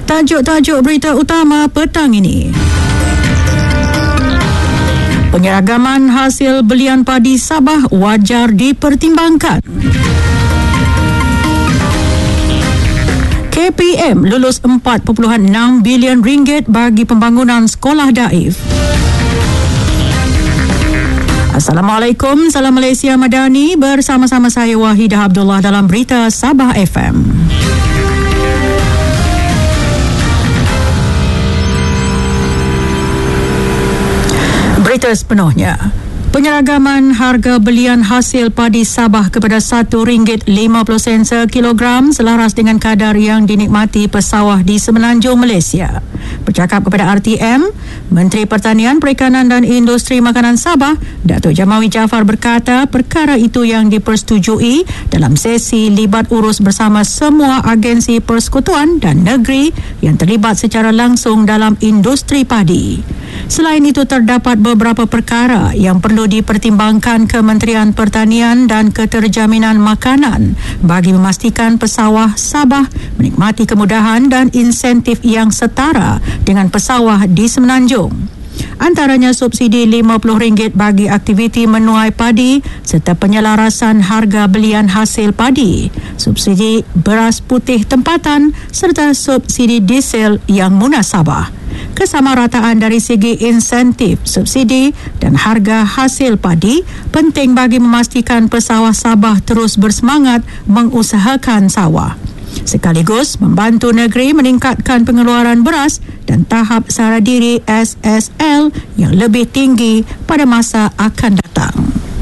Tajuk-tajuk berita utama petang ini. Penyeragaman hasil belian padi Sabah wajar dipertimbangkan. KPM lulus 4.6 bilion ringgit bagi pembangunan sekolah daif. Assalamualaikum, salam Malaysia Madani, bersama-sama saya Wahidah Abdullah dalam berita Sabah FM. Berita sepenuhnya. Penyeragaman harga belian hasil padi Sabah kepada RM1.50 sekilogram selaras dengan kadar yang dinikmati pesawah di Semenanjung Malaysia. Bercakap kepada RTM, Menteri Pertanian, Perikanan dan Industri Makanan Sabah, Datuk Jamawi Jaafar berkata perkara itu yang dipersetujui dalam sesi libat urus bersama semua agensi persekutuan dan negeri yang terlibat secara langsung dalam industri padi. Selain itu, terdapat beberapa perkara yang perlu dipertimbangkan Kementerian Pertanian dan Keterjaminan Makanan bagi memastikan pesawah Sabah menikmati kemudahan dan insentif yang setara dengan pesawah di Semenanjung. Antaranya subsidi RM50 bagi aktiviti menuai padi serta penyelarasan harga belian hasil padi, subsidi beras putih tempatan serta subsidi diesel yang munasabah. Kesamarataan dari segi insentif, subsidi dan harga hasil padi penting bagi memastikan pesawah Sabah terus bersemangat mengusahakan sawah, sekaligus membantu negeri meningkatkan pengeluaran beras dan tahap sara diri SSL yang lebih tinggi pada masa akan datang.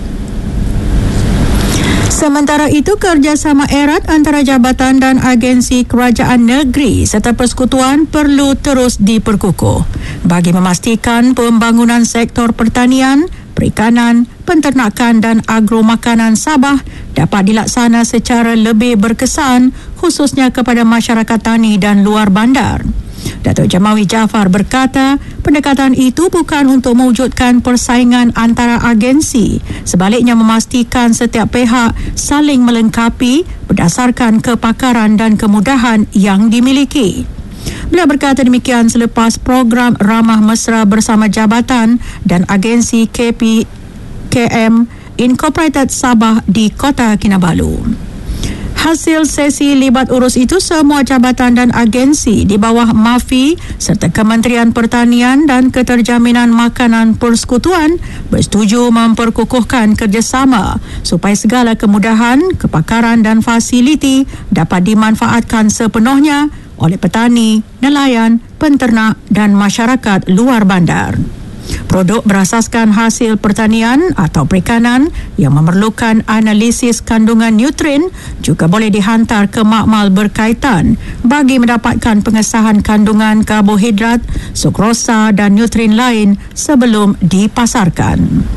Sementara itu, kerjasama erat antara jabatan dan agensi kerajaan negeri serta persekutuan perlu terus diperkukuh bagi memastikan pembangunan sektor pertanian, perikanan, penternakan dan agromakanan Sabah dapat dilaksana secara lebih berkesan khususnya kepada masyarakat tani dan luar bandar. Datuk Jamawi Jaafar berkata, pendekatan itu bukan untuk mewujudkan persaingan antara agensi, sebaliknya memastikan setiap pihak saling melengkapi berdasarkan kepakaran dan kemudahan yang dimiliki. Beliau berkata demikian selepas program Ramah Mesra bersama jabatan dan agensi KM Incorporated Sabah di Kota Kinabalu. Hasil sesi libat urus itu, semua jabatan dan agensi di bawah MAFI serta Kementerian Pertanian dan Keterjaminan Makanan Persekutuan bersetuju memperkukuhkan kerjasama supaya segala kemudahan, kepakaran dan fasiliti dapat dimanfaatkan sepenuhnya oleh petani, nelayan, penternak dan masyarakat luar bandar. Produk berasaskan hasil pertanian atau perikanan yang memerlukan analisis kandungan nutrien juga boleh dihantar ke makmal berkaitan bagi mendapatkan pengesahan kandungan karbohidrat, sukrosa dan nutrien lain sebelum dipasarkan.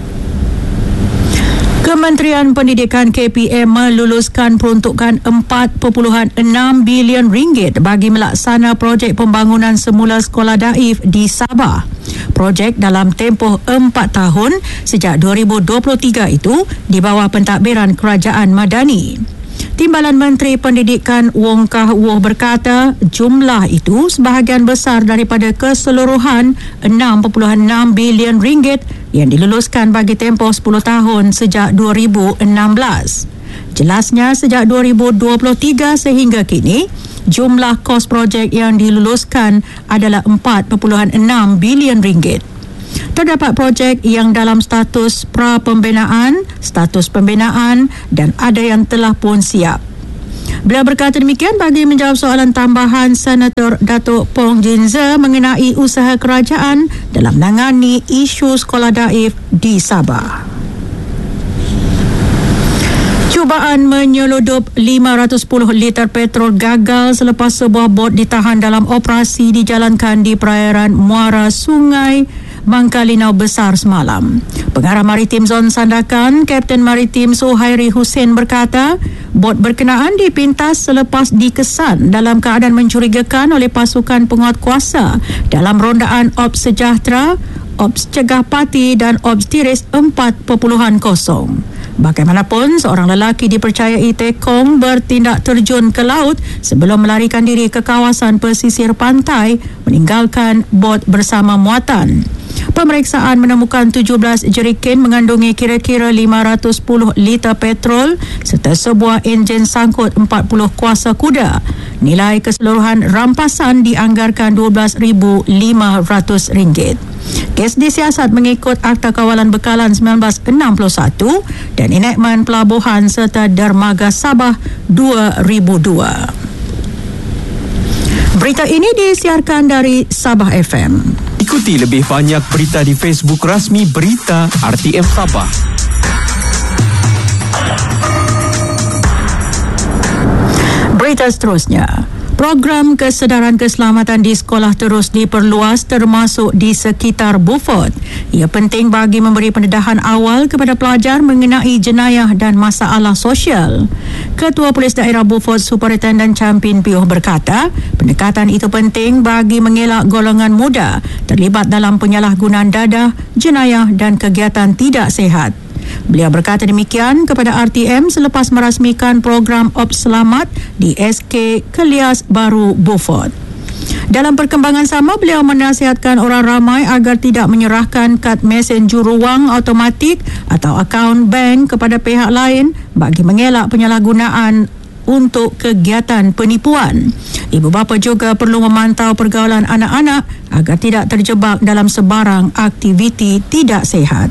Kementerian Pendidikan KPM meluluskan peruntukan RM4.6 bilion bagi melaksana projek pembangunan semula sekolah daif di Sabah. Projek dalam tempoh 4 tahun sejak 2023 itu di bawah pentadbiran Kerajaan Madani. Timbalan Menteri Pendidikan Wong Kah Woh berkata jumlah itu sebahagian besar daripada keseluruhan RM6.6 bilion yang diluluskan bagi tempoh 10 tahun sejak 2016. Jelasnya sejak 2023 sehingga kini, jumlah kos projek yang diluluskan adalah RM4.6 bilion. Terdapat projek yang dalam status pra-pembinaan, status pembinaan dan ada yang telah pun siap. Beliau berkata demikian bagi menjawab soalan tambahan Senator Datuk Pong Jin Ze mengenai usaha kerajaan dalam menangani isu sekolah daif di Sabah. Cubaan menyeludup 510 liter petrol gagal selepas sebuah bot ditahan dalam operasi dijalankan di perairan muara Sungai Bangkalinau Besar semalam. Pengarah Maritim Zon Sandakan, Kapten Maritim Suhairi Hussein berkata, bot berkenaan dipintas selepas dikesan dalam keadaan mencurigakan oleh pasukan penguatkuasa dalam rondaan Ops Sejahtera Ops Cegah Pati dan Ops Tiris 4.0. Bagaimanapun, seorang lelaki dipercayai tekong bertindak terjun ke laut sebelum melarikan diri ke kawasan pesisir pantai meninggalkan bot bersama muatan. Pemeriksaan menemukan 17 jeriken mengandungi kira-kira 510 liter petrol serta sebuah enjin sangkut 40 kuasa kuda. Nilai keseluruhan rampasan dianggarkan RM12,500. Kes disiasat mengikut Akta Kawalan Bekalan 1961 dan Enakmen Pelabuhan serta Dermaga Sabah 2002. Berita ini disiarkan dari Sabah FM. Ikuti lebih banyak berita di Facebook rasmi Berita RTM Sabah. Berita seterusnya. Program kesedaran keselamatan di sekolah terus diperluas termasuk di sekitar Beaufort. Ia penting bagi memberi pendedahan awal kepada pelajar mengenai jenayah dan masalah sosial. Ketua Polis Daerah Beaufort Superintendent Champin Pioh berkata, pendekatan itu penting bagi mengelak golongan muda terlibat dalam penyalahgunaan dadah, jenayah dan kegiatan tidak sihat. Beliau berkata demikian kepada RTM selepas merasmikan program Ops Selamat di SK Kelias Baru Beaufort. Dalam perkembangan sama, beliau menasihatkan orang ramai agar tidak menyerahkan kad mesin juruwang automatik atau akaun bank kepada pihak lain bagi mengelak penyalahgunaan untuk kegiatan penipuan. Ibu bapa juga perlu memantau pergaulan anak-anak agar tidak terjebak dalam sebarang aktiviti tidak sihat.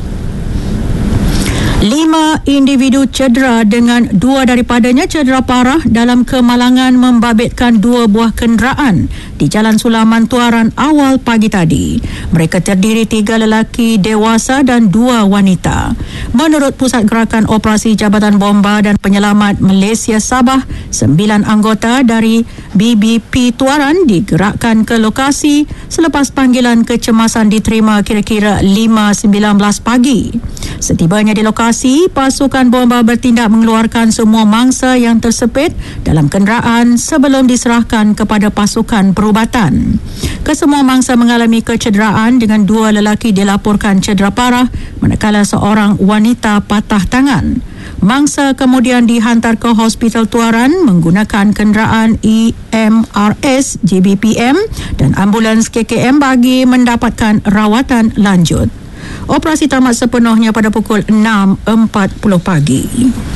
5 individu cedera dengan 2 daripadanya cedera parah dalam kemalangan membabitkan 2 buah kenderaan di Jalan Sulaman Tuaran awal pagi tadi. Mereka terdiri 3 lelaki dewasa dan 2 wanita. Menurut Pusat Gerakan Operasi Jabatan Bomba dan Penyelamat Malaysia Sabah, 9 anggota dari BBP Tuaran digerakkan ke lokasi selepas panggilan kecemasan diterima kira-kira 5.19 pagi. Setibanya di lokasi, pasukan bomba bertindak mengeluarkan semua mangsa yang tersepit dalam kenderaan sebelum diserahkan kepada pasukan perubatan. Kesemua mangsa mengalami kecederaan dengan 2 lelaki dilaporkan cedera parah manakala seorang wanita patah tangan. Mangsa kemudian dihantar ke Hospital Tuaran menggunakan kenderaan EMRS JBPM dan ambulans KKM bagi mendapatkan rawatan lanjut. Operasi tamat sepenuhnya pada pukul 6.40 pagi.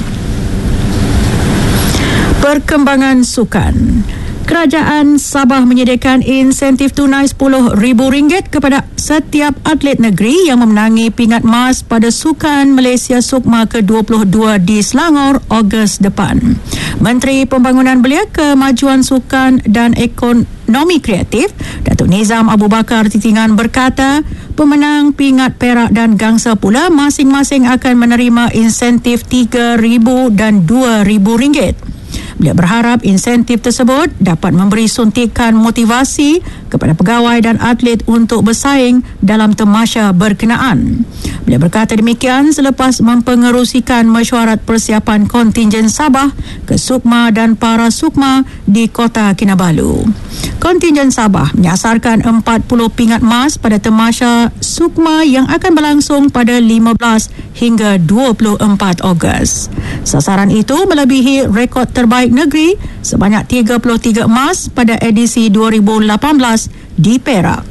Perkembangan sukan. Kerajaan Sabah menyediakan insentif tunai RM10,000 kepada setiap atlet negeri yang memenangi pingat emas pada Sukan Malaysia Sukma ke-22 di Selangor Ogos depan. Menteri Pembangunan Belia, Kemajuan Sukan dan Ekonomi Kreatif, Datuk Nizam Abu Bakar Titingan berkata, pemenang pingat perak dan gangsa pula masing-masing akan menerima insentif RM3,000 dan RM2,000. Beliau berharap insentif tersebut dapat memberi suntikan motivasi kepada pegawai dan atlet untuk bersaing dalam tamasya berkenaan. Beliau berkata demikian selepas mempengerusikan mesyuarat persiapan kontingen Sabah ke Sukma dan para Sukma di Kota Kinabalu. Kontingen Sabah menyasarkan 40 pingat emas pada tamasya Sukma yang akan berlangsung pada 15 hingga 24 Ogos. Sasaran itu melebihi rekod terbaik negeri sebanyak 33 emas pada edisi 2018 di Perak.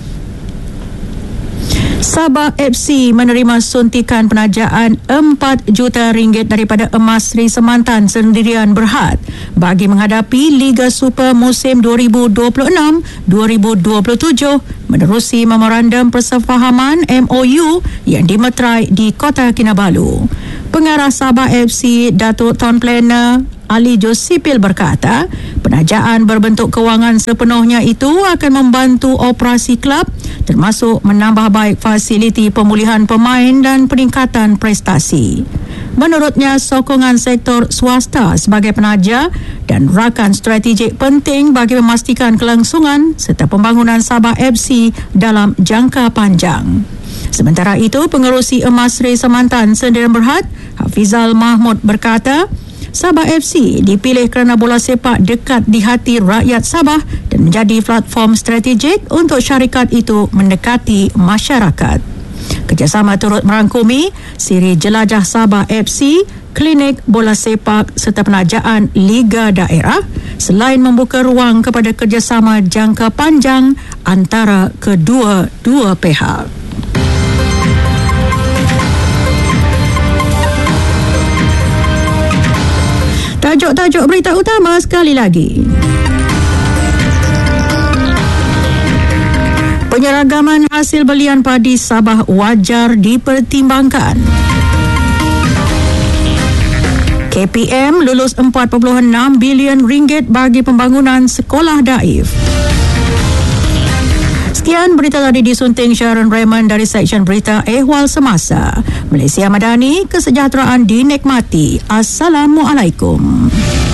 Sabah FC menerima suntikan penajaan RM4 juta daripada Emas Sri Semantan Sendirian Berhad bagi menghadapi Liga Super musim 2026-2027 menerusi memorandum persefahaman MOU yang dimeterai di Kota Kinabalu. Pengarah Sabah FC Datuk Town Planner Ali Josipil berkata, penajaan berbentuk kewangan sepenuhnya itu akan membantu operasi klub termasuk menambah baik fasiliti pemulihan pemain dan peningkatan prestasi. Menurutnya, sokongan sektor swasta sebagai penaja dan rakan strategik penting bagi memastikan kelangsungan serta pembangunan Sabah FC dalam jangka panjang. Sementara itu, pengerusi Emas Sri Semantan Sendirian Berhad, Hafizal Mahmud berkata, Sabah FC dipilih kerana bola sepak dekat di hati rakyat Sabah dan menjadi platform strategik untuk syarikat itu mendekati masyarakat. Kerjasama turut merangkumi siri Jelajah Sabah FC, klinik bola sepak serta penajaan Liga Daerah selain membuka ruang kepada kerjasama jangka panjang antara kedua-dua pihak. Tajuk-tajuk berita utama sekali lagi. Penyeragaman hasil belian padi Sabah wajar dipertimbangkan. KPM lulus 4.6 bilion ringgit bagi pembangunan sekolah daif. Sekian berita tadi disunting Sharon Raymond dari Seksyen Berita Ehwal Semasa. Malaysia Madani, kesejahteraan dinikmati. Assalamualaikum.